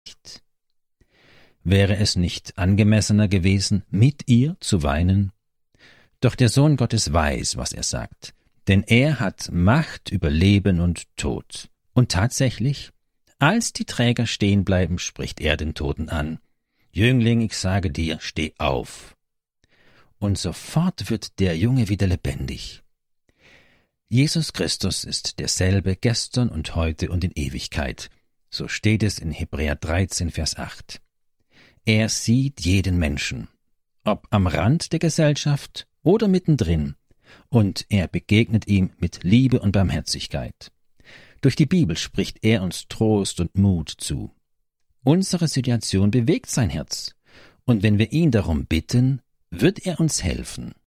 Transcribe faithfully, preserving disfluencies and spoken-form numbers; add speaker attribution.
Speaker 1: Wäre es nicht angemessener gewesen, mit ihr zu weinen? Doch der Sohn Gottes weiß, was er sagt, denn er hat Macht über Leben und Tod. Und tatsächlich, als die Träger stehen bleiben, spricht er den Toten an. »Jüngling, ich sage dir, steh auf!« Und sofort wird der Junge wieder lebendig. Jesus Christus ist derselbe gestern und heute und in Ewigkeit. So steht es in Hebräer dreizehn, Vers acht. Er sieht jeden Menschen, ob am Rand der Gesellschaft oder mittendrin, und er begegnet ihm mit Liebe und Barmherzigkeit. Durch die Bibel spricht er uns Trost und Mut zu. Unsere Situation bewegt sein Herz, und wenn wir ihn darum bitten, wird er uns helfen.